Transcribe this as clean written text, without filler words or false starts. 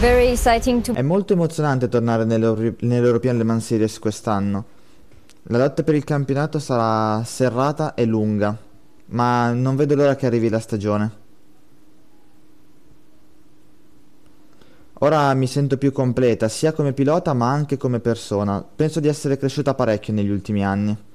very exciting to... È molto emozionante tornare nell'European Le Mans Series quest'anno. La lotta per il campionato sarà serrata e lunga, ma non vedo l'ora che arrivi la stagione. Ora mi sento più completa, sia come pilota ma anche come persona. Penso di essere cresciuta parecchio negli ultimi anni.